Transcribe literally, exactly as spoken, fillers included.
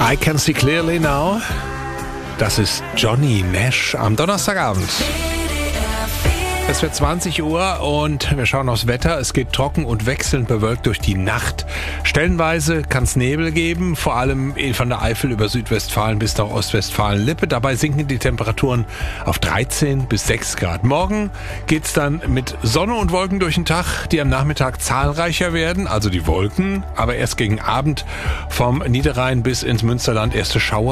I Can See Clearly Now. Das ist Johnny Nash am Donnerstagabend. Es wird zwanzig Uhr und wir schauen aufs Wetter. Es geht trocken und wechselnd bewölkt durch die Nacht. Stellenweise kann es Nebel geben, vor allem von der Eifel über Südwestfalen bis nach Ostwestfalen-Lippe. Dabei sinken die Temperaturen auf dreizehn bis sechs Grad. Morgen geht es dann mit Sonne und Wolken durch den Tag, die am Nachmittag zahlreicher werden, also die Wolken. Aber erst gegen Abend vom Niederrhein bis ins Münsterland erste Schauer.